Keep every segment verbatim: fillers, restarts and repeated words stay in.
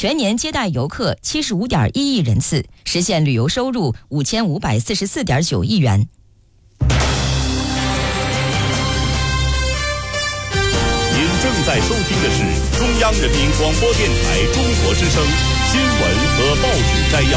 全年接待游客七十五点一亿人次，实现旅游收入五千五百四十四点九亿元。 您正在收听的是中央人民广播电台中国之声新闻和报纸摘要。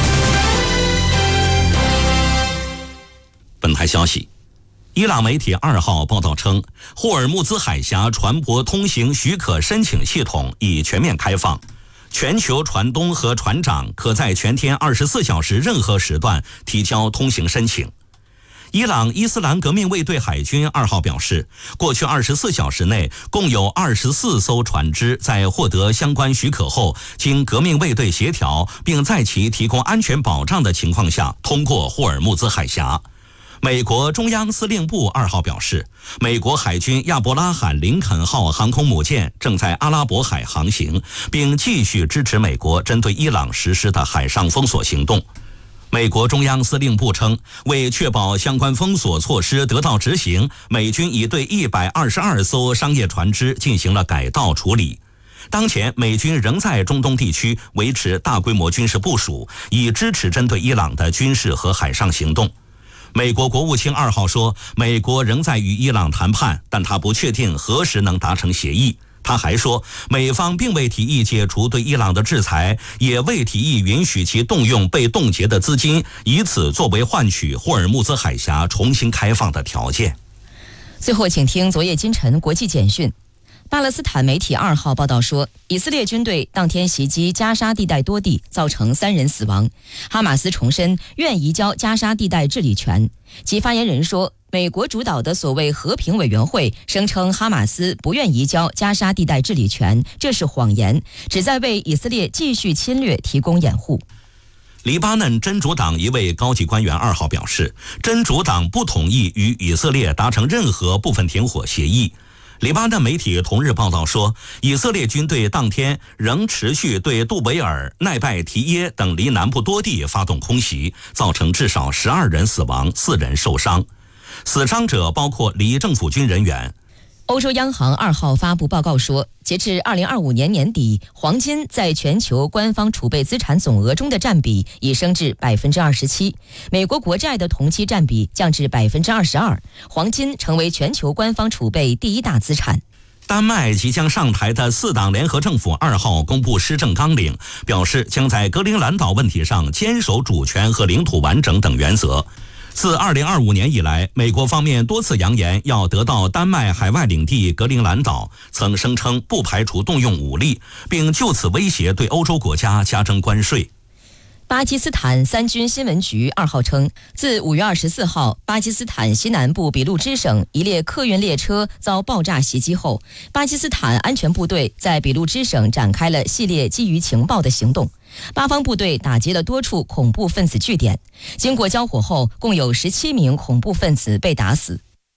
本台消息，伊朗媒体二号报道称，霍尔木兹海峡船舶通行许可申请系统已全面开放，全球船东和船长可在全天二十四小时任何时段提交通行申请。伊朗伊斯兰革命卫队海军二号表示，过去二十四小时内共有二十四艘船只在获得相关许可后，经革命卫队协调并在其提供安全保障的情况下通过霍尔木兹海峡。美国中央司令部二号表示，美国海军亚伯拉罕·林肯号航空母舰正在阿拉伯海航行，并继续支持美国针对伊朗实施的海上封锁行动。美国中央司令部称，为确保相关封锁措施得到执行，美军已对一百二十二艘商业船只进行了改道处理。当前，美军仍在中东地区维持大规模军事部署，以支持针对伊朗的军事和海上行动。美国国务卿二号说，美国仍在与伊朗谈判，但他不确定何时能达成协议。他还说，美方并未提议解除对伊朗的制裁，也未提议允许其动用被冻结的资金，以此作为换取霍尔木兹海峡重新开放的条件。 最后，请听昨夜今晨国际简讯。巴勒斯坦媒体二号报道说，以色列军队当天袭击加沙地带多地，造成三人死亡。哈马斯重申愿移交加沙地带治理权。其发言人说，美国主导的所谓和平委员会声称哈马斯不愿移交加沙地带治理权，这是谎言，旨在为以色列继续侵略提供掩护。 黎巴嫩真主党一位高级官员二号表示，真主党不同意与以色列达成任何部分停火协议。黎巴嫩媒体同日报道说，以色列军队当天仍持续对杜维尔、奈拜提耶等离南部多地发动空袭，造成至少十二人死亡，四人受伤。死伤者包括离政府军人员。 欧洲央行二号发布报告说，截至二零二五年年底，黄金在全球官方储备资产总额中的占比已升至百分之二十七，美国国债的同期占比降至百分之二十二，黄金成为全球官方储备第一大资产。 丹麦即将上台的四党联合政府二号公布施政纲领，表示将在格陵兰岛问题上坚守主权和领土完整等原则。自二零二五年以来，美国方面多次扬言要得到丹麦海外领地格陵兰岛，曾声称不排除动用武力，并就此威胁对欧洲国家加征关税。 巴基斯坦三军新闻局二号称，自五月二十四号巴基斯坦西南部俾路支省一列客运列车遭爆炸袭击后，巴基斯坦安全部队在俾路支省展开了系列基于情报的行动。巴方部队打击了多处恐怖分子据点，经过交火后，共有十七名恐怖分子被打死。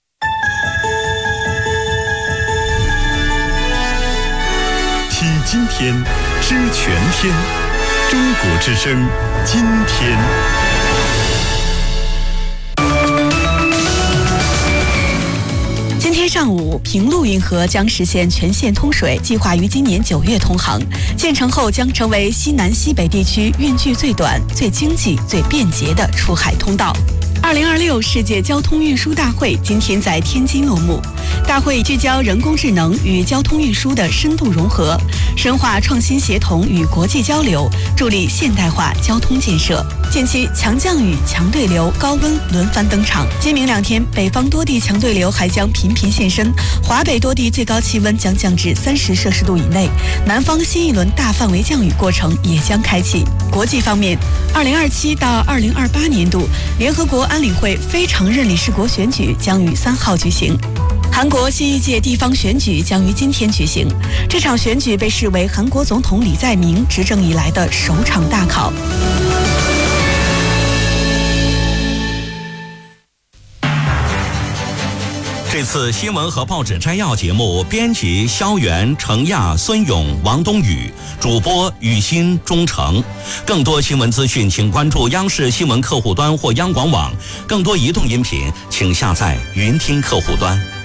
听今天，知全天，中国之声，今天。 今天上午，平陆运河将实现全线通水，计划于今年九月通航。建成后将成为西南西北地区运距最短、最经济、最便捷的出海通道。二零二六世界交通运输大会今天在天津落幕。大会聚焦人工智能与交通运输的深度融合，深化创新协同与国际交流，助力现代化交通建设。近期强降雨、强对流、高温轮番登场，今明两天北方多地强对流还将频频现身，华北多地最高气温将降至三十摄氏度以内，南方新一轮大范围降雨过程也将开启。国际方面，二零二七到二零二八年度联合国安理会非常任理事国选举将于三号举行。韩国新一届地方选举将于今天举行，这场选举被视为韩国总统李在明执政以来的首场大考。 这次新闻和报纸摘要节目，编辑肖元、程亚、孙勇、王冬雨，主播雨欣、钟诚。更多新闻资讯，请关注央视新闻客户端或央广网。更多移动音频，请下载云听客户端。